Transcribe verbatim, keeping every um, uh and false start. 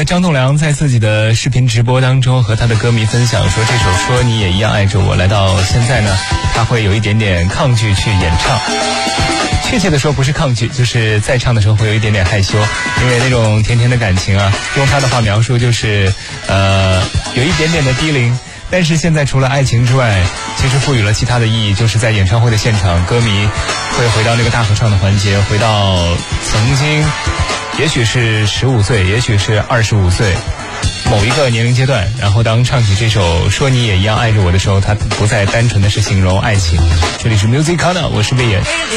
张栋梁在自己的视频直播当中和他的歌迷分享说，这首《说你也一样爱着我》来到现在呢，他会有一点点抗拒去演唱。确切的说不是抗拒，就是在唱的时候会有一点点害羞，因为那种甜甜的感情啊，用他的话描述就是呃有一点点的低龄。但是现在除了爱情之外，其实赋予了其他的意义，就是在演唱会的现场，歌迷会回到那个大合唱的环节，回到曾经也许是十五岁，也许是二十五岁某一个年龄阶段，然后当唱起这首《说你也一样爱着我》的时候，它不再单纯的是形容爱情。这里是 Music Corner， 我是魏岩。